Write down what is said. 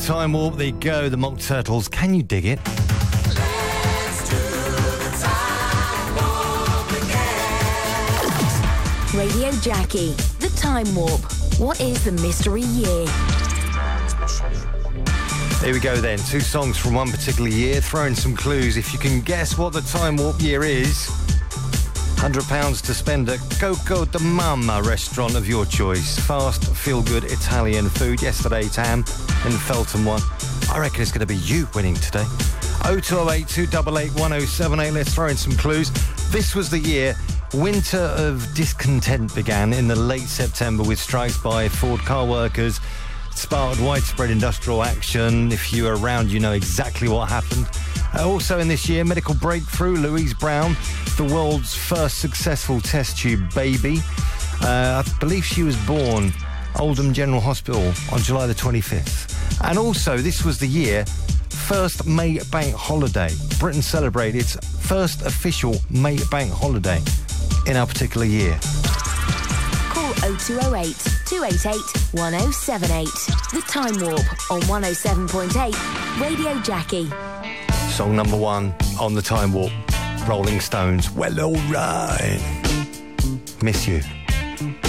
Time Warp. There you go, the Mock Turtles. Can you dig it? Let's do the Time Warp again. Radio Jackie, the Time Warp. What is the mystery year? Here we go then. 2 songs from one particular year. Throw in some clues. If you can guess what the Time Warp year is, £100 to spend at Coco de Mama restaurant of your choice. Fast, feel-good Italian food. Yesterday, Tam in Felton won. I reckon it's going to be you winning today. 0208 288 1078. Let's throw in some clues. This was the year winter of discontent began in the late September with strikes by Ford car workers. It sparked widespread industrial action. If you were around, you know exactly what happened. Also in this year, medical breakthrough, Louise Brown, the world's first successful test tube baby. I believe she was born Oldham General Hospital on July the 25th. And also, this was the year, first May bank holiday. Britain celebrated its first official May bank holiday in our particular year. Call 0208 288 1078. The Time Warp on 107.8 Radio Jackie. Song number 1 on the Time Warp, Rolling Stones. Well, all right. Miss you.